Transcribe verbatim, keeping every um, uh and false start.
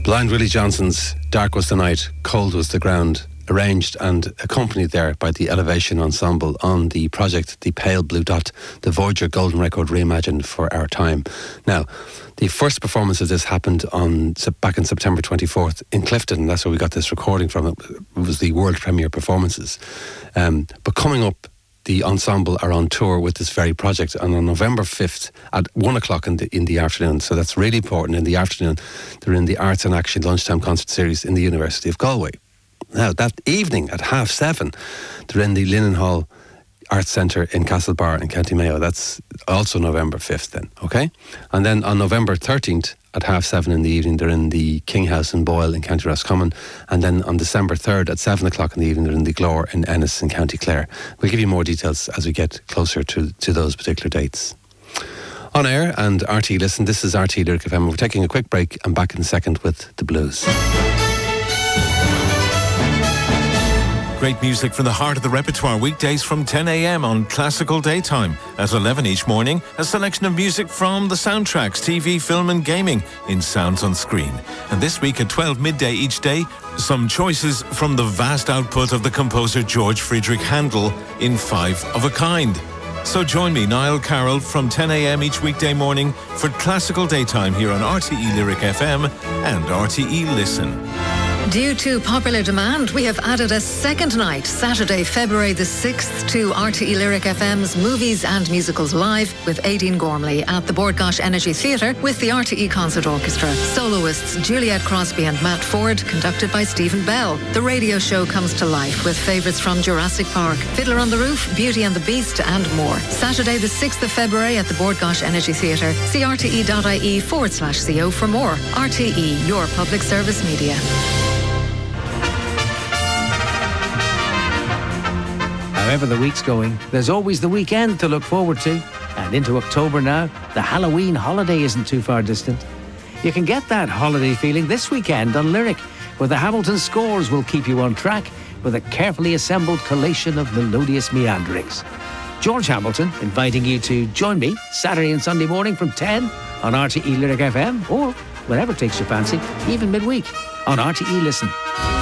Blind Willie Johnson's Dark Was the Night, Cold Was the Ground, arranged and accompanied there by the Elevation Ensemble on the project The Pale Blue Dot, the Voyager Golden Record reimagined for our time. Now, the first performance of this happened on back on September twenty-fourth in Clifton, and that's where we got this recording from. It was the world premiere performances. Um, but coming up, the ensemble are on tour with this very project, and on November fifth at one o'clock in the, in the afternoon, so that's really important, in the afternoon, they're in the Arts and Action Lunchtime Concert Series in the University of Galway. Now, that evening at half seven, they're in the Linen Hall Arts Centre in Castlebar in County Mayo. That's also November fifth then, okay? And then on November thirteenth at half seven in the evening, they're in the King House in Boyle in County Roscommon. And then on December third at seven o'clock in the evening, they're in the Glore in Ennis in County Clare. We'll give you more details as we get closer to, to those particular dates. On air and R T E Listen, this is R T E Lyric F M. We're taking a quick break and back in a second with the blues. Great music from the heart of the repertoire, weekdays from ten a.m. on Classical Daytime. At eleven each morning, a selection of music from the soundtracks, T V, film and gaming in Sounds on Screen. And this week at twelve midday each day, some choices from the vast output of the composer George Friedrich Handel in Five of a Kind. So join me, Niall Carroll, from ten a.m. each weekday morning for Classical Daytime here on R T E Lyric F M and R T E Listen. Due to popular demand, we have added a second night, Saturday, February the sixth, to R T E Lyric F M's Movies and Musicals Live with Aideen Gormley at the Bord Gáis Energy Theatre with the R T E Concert Orchestra. Soloists Juliet Crosby and Matt Ford, conducted by Stephen Bell. The radio show comes to life with favourites from Jurassic Park, Fiddler on the Roof, Beauty and the Beast and more. Saturday the sixth of February at the Bord Gáis Energy Theatre. See rte.ie forward slash co for more. R T E, your public service media. However the week's going, there's always the weekend to look forward to. And into October now, the Halloween holiday isn't too far distant. You can get that holiday feeling this weekend on Lyric, where the Hamilton scores will keep you on track with a carefully assembled collation of melodious meanderings. George Hamilton inviting you to join me Saturday and Sunday morning from ten on R T E Lyric F M, or whenever takes your fancy, even midweek on R T E Listen.